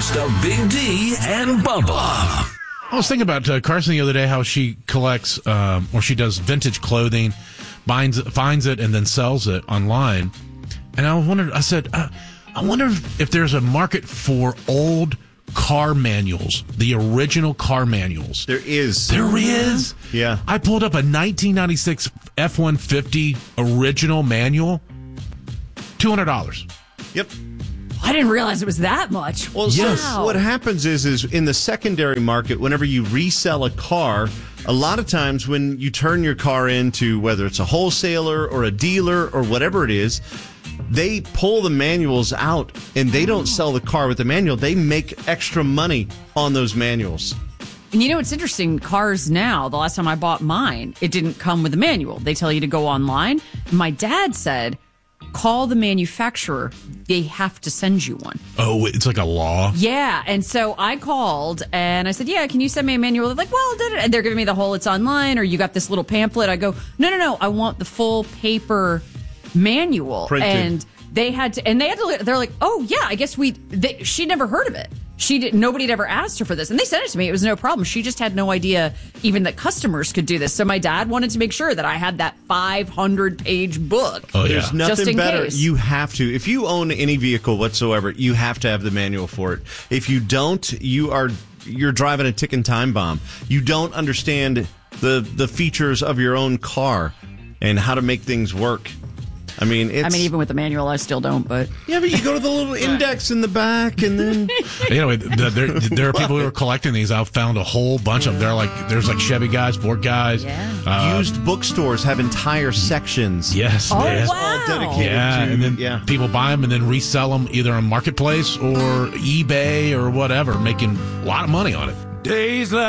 host of Big D and Bubba. I was thinking about Carson the other day, how she collects, or she does vintage clothing, finds it, and then sells it online. And I said, I wonder if there's a market for old car manuals, the original car manuals. There is. There is? Yeah. I pulled up a 1996 F-150 original manual, $200. Yep. I didn't realize it was that much. Well, yes. So what happens is in the secondary market, whenever you resell a car, a lot of times when you turn your car into, whether it's a wholesaler or a dealer or whatever it is, they pull the manuals out and they don't sell the car with the manual. They make extra money on those manuals. And you know what's interesting? Cars now, the last time I bought mine, it didn't come with a manual. They tell you to go online. My dad said, call the manufacturer. They have to send you one. Oh, it's like a law? Yeah. And so I called and I said, yeah, can you send me a manual? They're like, well, and they're giving me the whole, it's online, or you got this little pamphlet. I go, no. I want the full paper manual. Printed. And they had to, they're like, oh yeah, I guess she'd never heard of it. Nobody had ever asked her for this. And they sent it to me. It was no problem. She just had no idea even that customers could do this. So my dad wanted to make sure that I had that 500-page book. Oh, yeah. There's nothing just in better. case. You have to. If you own any vehicle whatsoever, you have to have the manual for it. If you don't, you're driving a ticking time bomb. You don't understand the features of your own car and how to make things work. I mean, even with the manual, I still don't, but... Yeah, but you go to the little index in the back, and then... Anyway, there are people who are collecting these. I've found a whole bunch of them. There's like Chevy guys, Ford guys. Yeah. Used bookstores have entire sections. Yes. Oh, yes. wow. All dedicated Yeah, to... and then people buy them and then resell them either on Marketplace or eBay or whatever, making a lot of money on it. Days